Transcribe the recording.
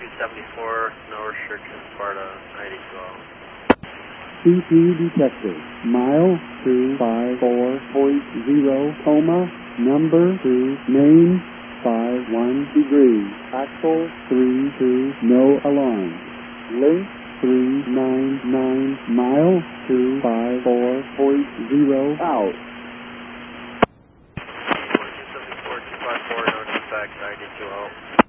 274, no restrictions, Sparta 92. CP detected. Mile 254.0, coma, number 2, name 51 degrees, axle 32, no alarm. Link 399, mile 254.0 out. 274, 254, no defect, 92.